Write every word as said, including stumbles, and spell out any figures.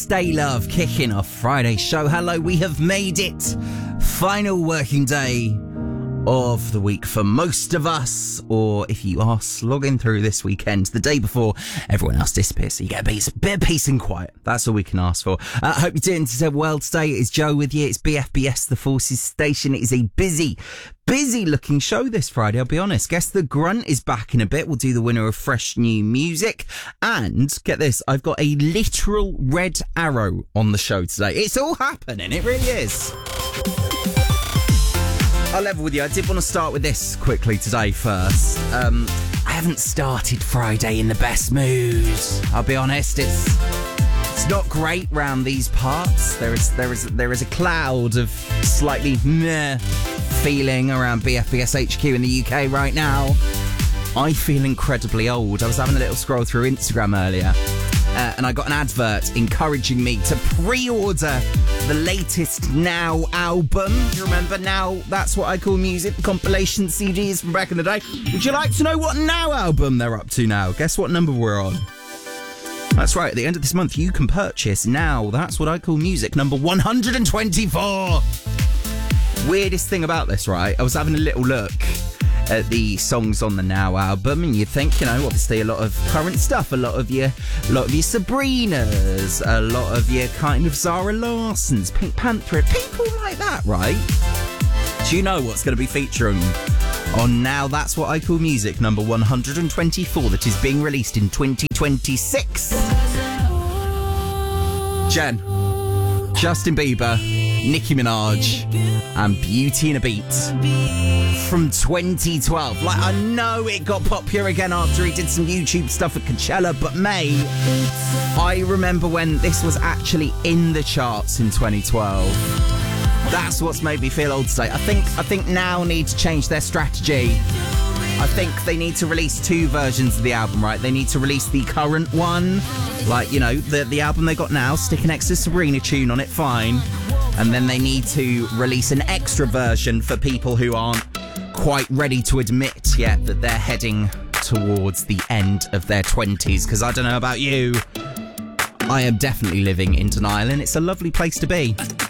Stay Love kicking off Friday's show. Hello, we have made it. Final working day of the week for most of us, or if you are slogging through this weekend, the day before everyone else disappears, so you get a bit, a bit of peace and quiet. That's all we can ask for. I uh, hope you're doing well today. It's Joe with you. It's B F B S, the Forces Station. It is a busy, busy looking show this Friday, I'll be honest. Guess the Grunt is back in a bit. We'll do the winner of fresh new music. And get this, I've got a literal red arrow on the show today. It's all happening. It really is. I'll level with you. I did want to start with this quickly today first. Um, I haven't started Friday in the best mood. I'll be honest, it's it's not great round these parts. There is there is there is a cloud of slightly meh feeling around B F B S H Q in the U K right now. I feel incredibly old. I was having a little scroll through Instagram earlier, uh, and I got an advert encouraging me to pre-order the latest Now album. Do you remember Now? That's What I Call Music, the compilation C Ds from back in the day. Would you like to know what Now album they're up to now? Guess what number we're on? That's right, at the end of this month, you can purchase Now, That's What I Call Music, number one hundred twenty-four. Weirdest thing about this, right? I was having a little look at the songs on the Now album, and you think, you know, obviously a lot of current stuff, a lot of your, a lot of your Sabrinas, a lot of your kind of Zara Larsons, Pink Panther, people like that, right? Do you know what's going to be featuring on Now That's What I Call Music, number one hundred twenty-four, that is being released in twenty twenty-six? Jen, Justin Bieber, Nicki Minaj, and Beauty and a Beat from twenty twelve. Like, I know it got popular again after he did some YouTube stuff at Coachella, but May, I remember when this was actually in the charts in twenty twelve. That's what's made me feel old today. I think I think Now need to change their strategy. I think they need to release two versions of the album, right? They need to release the current one, like, you know, the, the album they got now, stick an extra Sabrina tune on it, fine. And then they need to release an extra version for people who aren't quite ready to admit yet that they're heading towards the end of their twenties. Because I don't know about you, I am definitely living in denial, and it's a lovely place to be.